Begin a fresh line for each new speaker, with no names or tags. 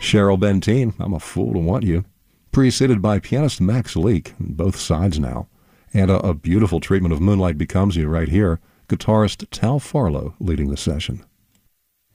Cheryl Benteen, I'm a Fool to Want You. Preceded by pianist Max Leake, both sides now. And a beautiful treatment of Moonlight Becomes You right here. Guitarist Tal Farlow leading the session.